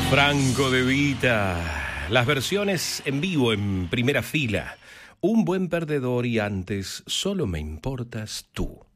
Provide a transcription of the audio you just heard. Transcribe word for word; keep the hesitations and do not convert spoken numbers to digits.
Franco De Vita, las versiones en vivo en primera fila. Un buen perdedor y antes solo me importas tú.